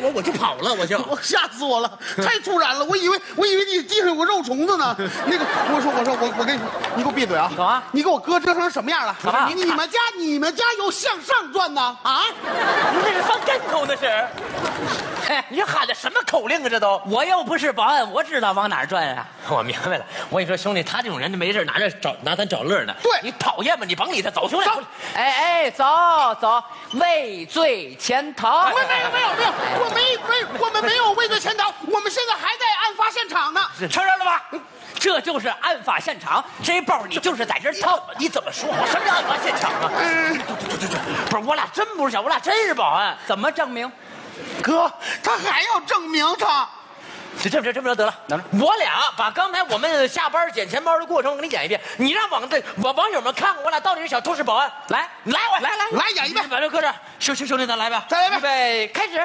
我就跑了， 我吓死我了，太突然了，我以为你地上有个肉虫子呢。那个，我跟你说，你给我闭嘴啊！ 干嘛？ 你给我哥折成什么样了？ 干嘛你们家有向上转呢？啊？ 你那是翻跟头那是。你喊的什么口令啊？这都我又不是保安，我知道往哪儿转啊。 我明白了，我跟你说，兄弟，他这种人就没事拿咱找乐呢。 对， 你讨厌吗？你甭理他，走，兄弟。走。 哎，走，畏罪潜逃。 没有，我们没有畏罪潜逃，我们现在还在案发现场呢。 承认了吧？ 这就是案发现场，这包你就是在这儿掏。 你怎么说话？什么叫案发现场啊？不是，我俩真不是小，我俩真是保安。 怎么证明？ 哥，他还要证明他。 这么着得了，我俩把刚才我们下班捡钱包的过程给你演一遍，你让网友们看看我俩到底是想偷是保安。来演一遍， 把这搁这儿，兄弟，咱来吧， 再来一遍， 预备，开始。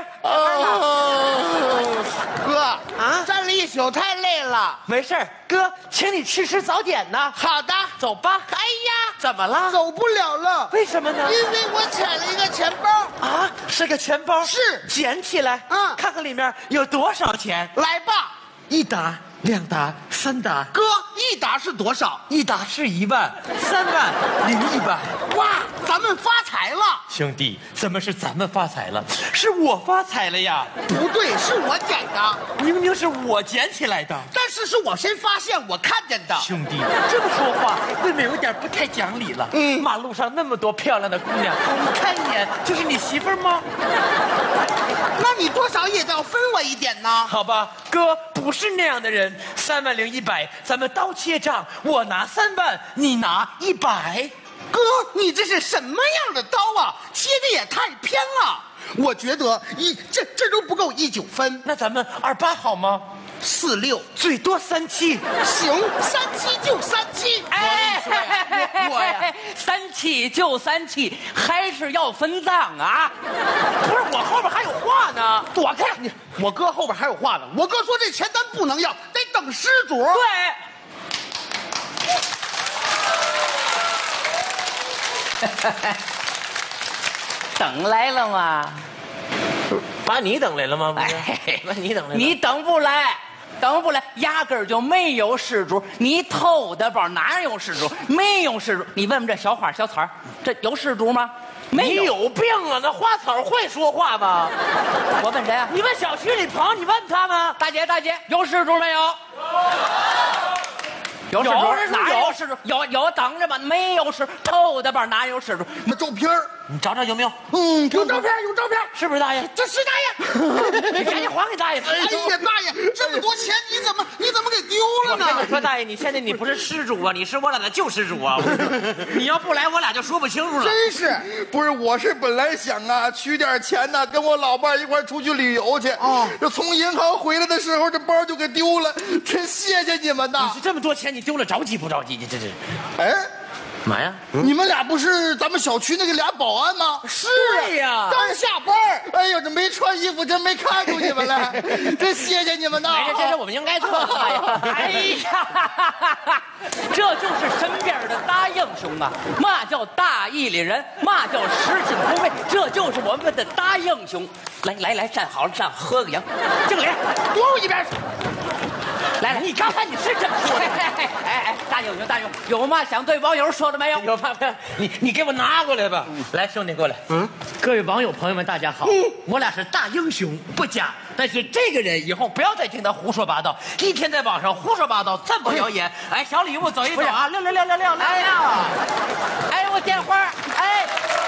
哥啊，站了一宿太累了， 没事儿，哥，请你吃早点呢。 好的， 走吧。 哎呀， 怎么了？ 走不了了， 为什么呢？ 因为我捡了一个钱包啊，是个钱包， 是捡起来，看看里面有多少钱。 来吧 ，1打、2打、3打。 哥，1打是多少 ？1打是1万，3万零100。 哇，咱们发财了！ 兄弟，怎么是咱们发财了？是我发财了呀！ 不对，是我捡的， 明明是我捡起来的， 但是是我先发现，我看见的。 兄弟，这么说话未免有点不太讲理了。马路上那么多漂亮的姑娘，你看一眼就是你媳妇儿吗？ 那你多少也得要分我一点呢？ 好吧，哥不是那样的人。3万零100，咱们刀切账，我拿3万，你拿100。 哥，你这是什么样的刀啊？切的也太偏了。我觉得这都不够19分。 那咱们28好吗 ？46， 最多37。 行，37就37。 我呀，37就37，还是要分账啊！ 不是，我后边还有话呢。 躲开！我哥后边还有话呢。我哥说这钱咱不能要，得等失主。 对。等来了吗？ 把你等来了吗？把你等来了。 你等不来，压根儿就没有失主。你偷的包哪有失主？没有失主。你问问这小花小草，这有失主吗？没有。 你有病啊！那花草会说话吗？ 我问谁啊？ 你问小区里朋友，你问他们。 大姐，有失主没有？有失主，哪有失主？有等着吧，没有失，偷的包哪有失主？ 那照片你找找有没有？ 有照片， 是不是大爷？ 这是大爷， 你赶紧还给大爷！ 哎呀，大爷，这么多钱你怎么给丢了呢？ 我跟你说，大爷，你现在你不是失主啊，你是我俩的救世主啊！你要不来，我俩就说不清楚了。 真是， 不是，我是本来想啊取点钱呢，跟我老伴一块出去旅游去。这从银行回来的时候，这包就给丢了，真谢谢你们呐！ 你这么多钱，你丢了着急不着急？你这是？ 哎。 嘛呀？ 你们俩不是咱们小区那个俩保安吗？ 是呀， 刚下班。哎呦，这没穿衣服，真没看出你们来，真谢谢你们呐！ 这是我们应该做的。 哎呀，这就是身边的大英雄啊！嘛叫大义凛然，嘛叫拾金不昧，这就是我们的大英雄。来，站好了，站，喝个洋，敬礼， 躲我一边去。 来，你刚才你是这么说的？哎，大英雄，有嘛想对网友说的没有？ 有嘛？你给我拿过来吧。来，兄弟过来。各位网友朋友们，大家好。我俩是大英雄不假，但是这个人以后不要再听他胡说八道，一天在网上胡说八道，散播谣言。哎，小礼物走一走啊！66666。 哎呀，哎，我电话，哎。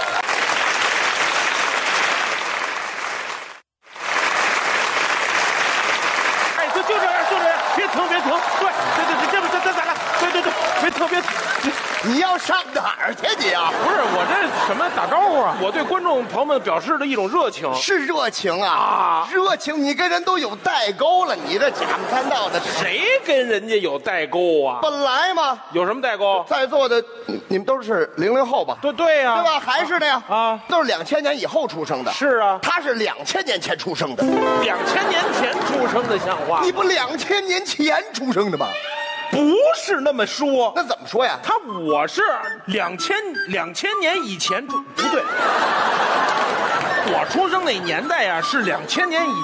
就这样，别停，对，这咋了？对，别停。 你要上哪儿去你啊？ 不是我这什么打招呼啊？我对观众朋友们表示的一种热情， 是热情啊！热情，你跟人都有代沟了，你这假不三道的。 谁跟人家有代沟啊？ 本来嘛， 有什么代沟？ 在座的你们都是00后吧？ 对呀， 对吧？还是的呀，都是2000年以后出生的。 是啊， 他是2000年前出生的。 2000年前出生的像话？ 你不2000年前出生的吗？ 不是那么说， 那怎么说呀？ 我是2000年以前不对，我出生那年代呀是2000年以